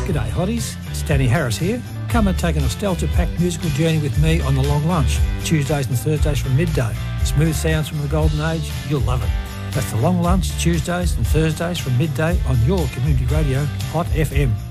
G'day hotties, it's Danny Harris here. Come and take a nostalgia-packed musical journey with me on The Long Lunch, Tuesdays and Thursdays from midday. Smooth sounds from the golden age, you'll love it. That's The Long Lunch, Tuesdays and Thursdays from midday on your community radio, Hot FM.